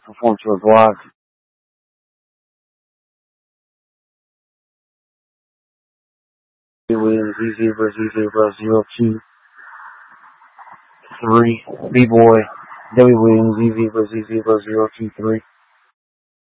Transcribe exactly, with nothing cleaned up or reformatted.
perform to a block. Williams, Z zero, Z zero, zero two three. B-Boy, W Williams, Z zero, Z zero, zero two three.